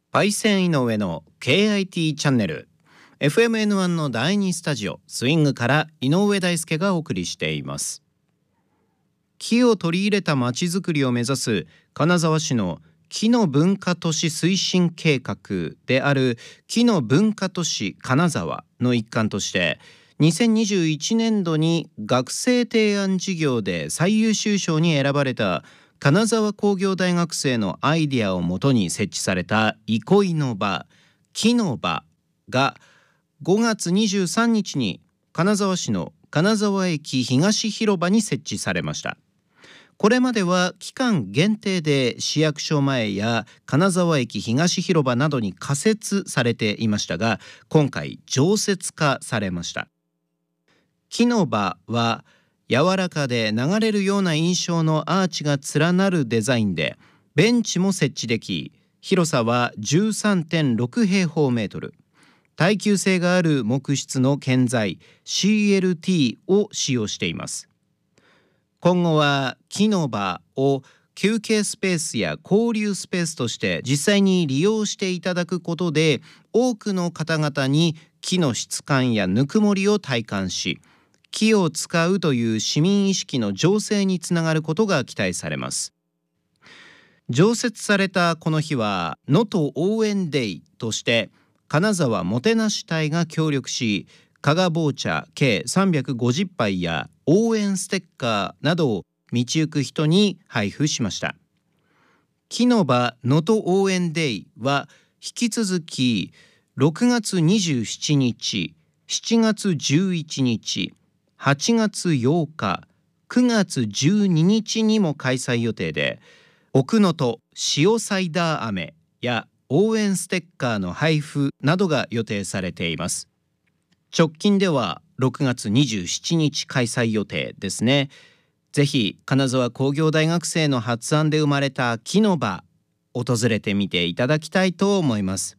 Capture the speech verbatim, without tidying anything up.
パイセン井上の ケーアイティー チャンネル エフエムエヌワン のだいにスタジオスイングから井上大輔がお送りしています。木を取り入れたまちづくりを目指す金沢市の木の文化都市推進計画である木の文化都市金沢の一環としてにせんにじゅういちねんどに学生提案事業で最優秀賞に選ばれた金沢工業大学生のアイデアをもとに設置された憩いの場、木の場がごがつにじゅうさんにちに金沢市の金沢駅東広場に設置されました。これまでは期間限定で市役所前や金沢駅東広場などに仮設されていましたが、今回常設化されました。木の場は柔らかで流れるような印象のアーチが連なるデザインで、ベンチも設置でき、広さは じゅうさんてんろく平方メートル、耐久性がある木質の建材 シーエルティー を使用しています。今後は木の場を休憩スペースや交流スペースとして実際に利用していただくことで、多くの方々に木の質感やぬくもりを体感し、木を使うという市民意識の醸成につながることが期待されます。常設されたこの日は能登応援デイとして金沢もてなし隊が協力し、加賀棒茶計さんびゃくごじゅっぱいや応援ステッカーなどを道行く人に配布しました。木の場能登応援デイは引き続きろくがつにじゅうしちにち、しちがつじゅういちにち、はちがつようか、くがつじゅうににちにも開催予定で、奥能登塩サイダー飴や応援ステッカーの配布などが予定されています。直近ではろくがつにじゅうしちにち開催予定ですね。ぜひ金沢工業大学生の発案で生まれた木の場、訪れてみていただきたいと思います。